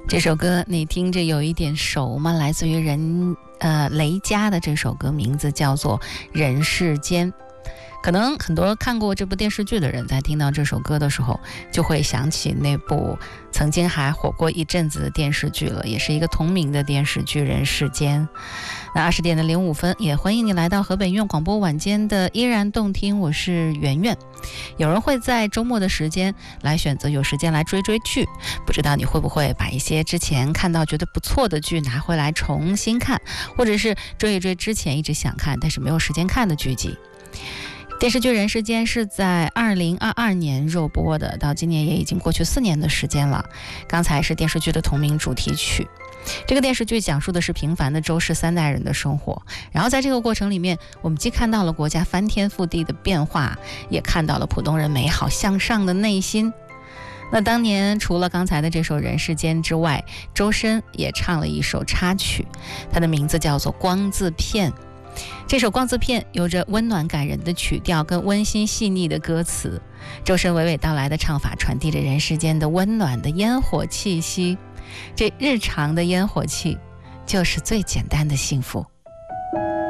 这首歌你听着有一点熟吗？来自于雷佳的这首歌，名字叫做《人世间》。可能很多看过这部电视剧的人在听到这首歌的时候，就会想起那部曾经还火过一阵子的电视剧了，也是一个同名的电视剧《人世间》。那20点05分，也欢迎你来到河北医院广播晚间的依然动听，我是圆圆。有人会在周末的时间来选择有时间来追剧，不知道你会不会把一些之前看到觉得不错的剧拿回来重新看，或者是追一追之前一直想看但是没有时间看的剧集。电视剧《人世间》是在2022年热播的，到今年也已经过去4年的时间了。刚才是电视剧的同名主题曲。这个电视剧讲述的是平凡的周氏3代人的生活，然后在这个过程里面，我们既看到了国家翻天覆地的变化，也看到了普通人美好向上的内心。那当年除了刚才的这首《人世间》之外，周深也唱了一首插曲，它的名字叫做《光字片》。这首《光字片》有着温暖感人的曲调跟温馨细腻的歌词，周深娓娓道来的唱法传递着人世间的温暖的烟火气息。这日常的烟火气就是最简单的幸福。